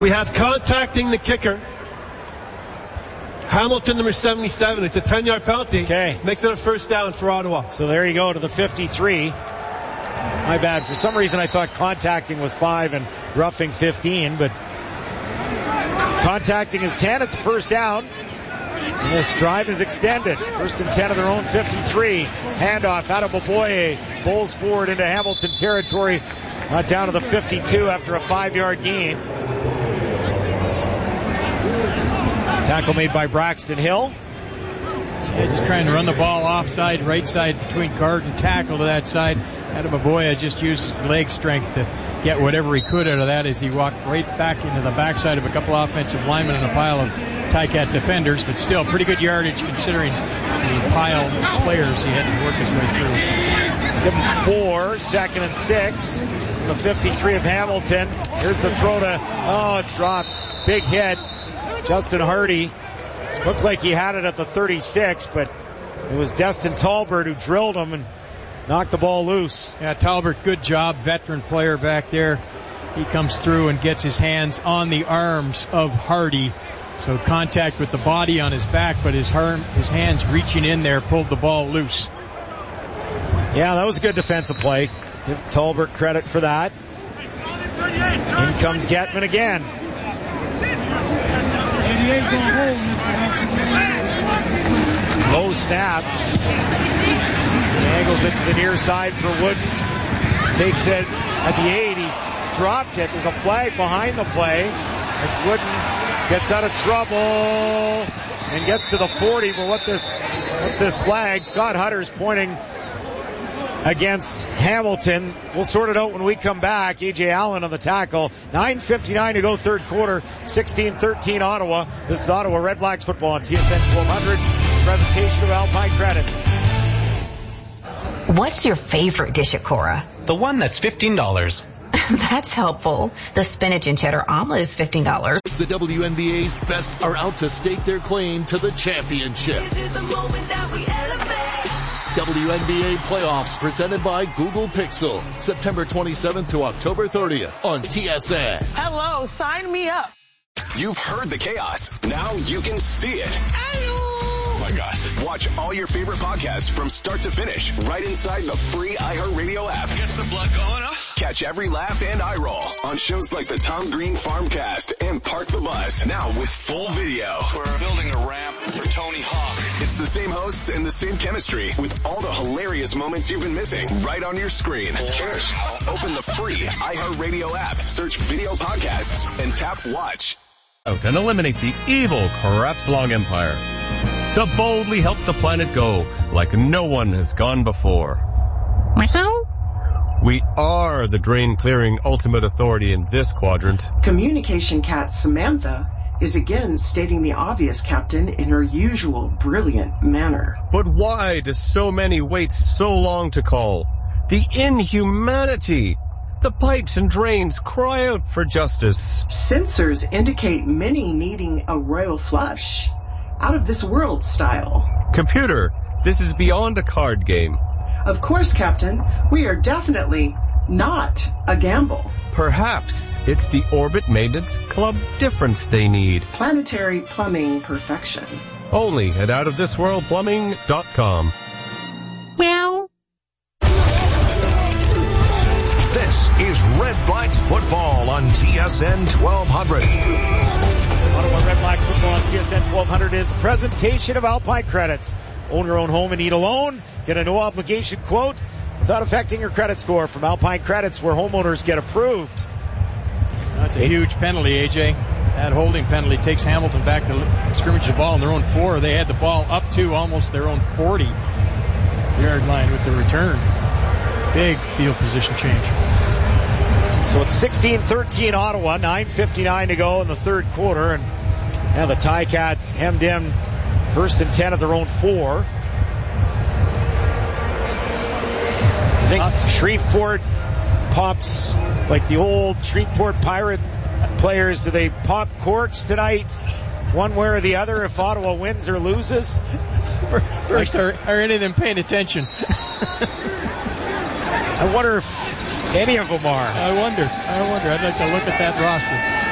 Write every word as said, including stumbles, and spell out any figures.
We have contacting the kicker. Hamilton, number seventy-seven. It's a ten-yard penalty. Okay. Makes it a first down for Ottawa. So there you go to the fifty-three. My bad. For some reason I thought contacting was five and roughing fifteen, but contacting is ten. It's a first down. And this drive is extended. First and ten of their own fifty-three. Handoff out of Boboye. Bowls forward into Hamilton territory. Uh, down to the fifty-two after a five-yard gain. Tackle made by Braxton Hill. Yeah, just trying to run the ball offside, right side between guard and tackle to that side. Adam Aboya just used his leg strength to get whatever he could out of that as he walked right back into the backside of a couple offensive linemen and a pile of Ticat defenders, but still pretty good yardage considering the pile of players he had to work his way through. Give him four, second and six. From the fifty-three of Hamilton. Here's the throw to, oh, it's dropped. Big hit. Justin Hardy looked like he had it at the thirty-six, but it was Destin Talbert who drilled him and knocked the ball loose. Yeah, Talbert, good job. Veteran player back there. He comes through and gets his hands on the arms of Hardy. So contact with the body on his back, but his, arm, his hands reaching in there pulled the ball loose. Yeah, that was a good defensive play. Give Talbert credit for that. In comes Getman again. Low snap. He angles it to the near side for Wooden. Takes it at the eight. He dropped it. There's a flag behind the play as Wooden gets out of trouble and gets to the forty. But what this, what's this flag? Scott Hutter's pointing against Hamilton. We'll sort it out when we come back. A J Allen on the tackle. nine fifty-nine to go third quarter. sixteen thirteen Ottawa. This is Ottawa Red Blacks football on T S N twelve hundred. Presentation of Alpine Credits. What's your favorite dish at Cora? The one that's fifteen dollars. That's helpful. The spinach and cheddar omelet is fifteen dollars. The W N B A's best are out to stake their claim to the championship. W N B A playoffs presented by Google Pixel. September twenty-seventh to October thirtieth on T S N. Hello, sign me up. You've heard the chaos. Now you can see it. Oh my God. Watch all your favorite podcasts from start to finish right inside the free iHeartRadio app. Gets the blood going, huh? Catch every laugh and eye roll on shows like the Tom Green Farmcast and Park the Bus. Now with full video. We're building a ramp for Tony Hawk. It's the same hosts and the same chemistry with all the hilarious moments you've been missing right on your screen. Cheers. Open the free iHeartRadio app, search video podcasts, and tap watch. Out and eliminate the evil Crapslong Empire. To boldly help the planet go like no one has gone before. We are the drain-clearing ultimate authority in this quadrant. Communication cat Samantha is again stating the obvious, Captain, in her usual brilliant manner. But why do so many wait so long to call? The inhumanity! The pipes and drains cry out for justice. Sensors indicate many needing a royal flush. Out of this world style. Computer, this is beyond a card game. Of course, Captain. We are definitely not a gamble. Perhaps it's the Orbit Maintenance Club difference they need. Planetary plumbing perfection. Only at out of this world plumbing dot com. Meow. This is Red Blacks football on T S N twelve hundred. Ottawa Red Blacks football on T S N twelve hundred is a presentation of Alpine Credits. Own your own home and need a loan. Get a no obligation quote without affecting your credit score from Alpine Credits, where homeowners get approved. That's a huge penalty, A J. That holding penalty takes Hamilton back to scrimmage the ball on their own four. They had the ball up to almost their own forty-yard line with the return. Big field position change. So it's sixteen thirteen Ottawa, nine fifty-nine to go in the third quarter, and now the Ticats hemmed in first and ten of their own four. I think Shreveport pops like the old Shreveport Pirate players. Do they pop corks tonight, one way or the other, if Ottawa wins or loses? First, are, are any of them paying attention? I wonder if any of them are. I wonder. I wonder. I'd like to look at that roster.